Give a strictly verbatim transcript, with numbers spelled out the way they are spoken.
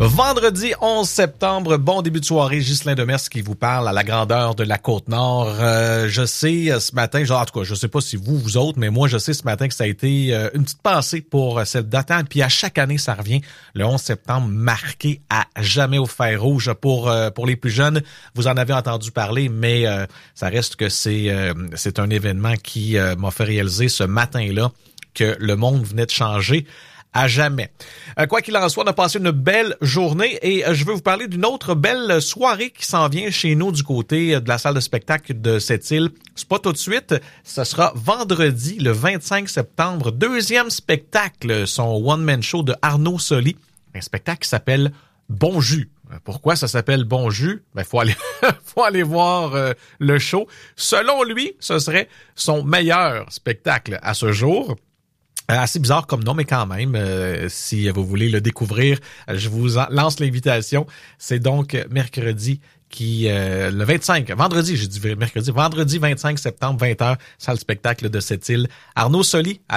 Vendredi onze septembre, bon début de soirée, Ghislain Demers qui vous parle à la grandeur de la Côte-Nord. Euh, je sais ce matin, genre, en tout cas, je sais pas si vous, vous autres, mais moi, je sais ce matin que ça a été euh, une petite pensée pour cette date. Puis à chaque année, ça revient. Le onze septembre, marqué à jamais au fer rouge. Pour euh, pour les plus jeunes, vous en avez entendu parler, mais euh, ça reste que c'est euh, c'est un événement qui euh, m'a fait réaliser ce matin-là que le monde venait de changer à jamais. Euh, quoi qu'il en soit, on a passé une belle journée et euh, je veux vous parler d'une autre belle soirée qui s'en vient chez nous du côté de la salle de spectacle de Sept-Îles. C'est pas tout de suite, ce sera vendredi le vingt-cinq septembre, deuxième spectacle, son one-man show de Arnaud Soli, un spectacle qui s'appelle Bon Jus. Pourquoi ça s'appelle Bon Jus? Ben, faut aller, faut aller voir euh, le show. Selon lui, ce serait son meilleur spectacle à ce jour. Euh, assez bizarre comme nom, mais quand même, euh, si vous voulez le découvrir, je vous en lance l'invitation. C'est donc mercredi qui euh, le vingt-cinq, vendredi, j'ai dit mercredi, vendredi vingt-cinq septembre, vingt heures, salle spectacle de Sept-Îles. Arnaud Soli